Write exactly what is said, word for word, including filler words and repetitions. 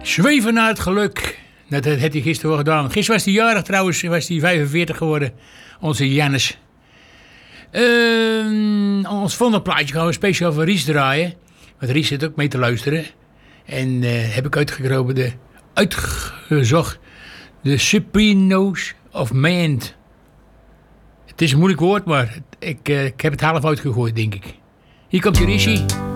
Zweven naar het geluk. Dat had hij gisteren wel gedaan. Gisteren was hij jarig trouwens. Was hij vijfenveertig geworden. Onze Jannes. Uh, ons volgende plaatje gaan we speciaal voor Ries draaien. Want Ries zit ook mee te luisteren. En uh, heb ik uitgegropen de, uitgezocht. De Sopranos of Man. Het is een moeilijk woord, maar ik, uh, ik heb het half uitgegooid, denk ik. Hier komt je Rishi.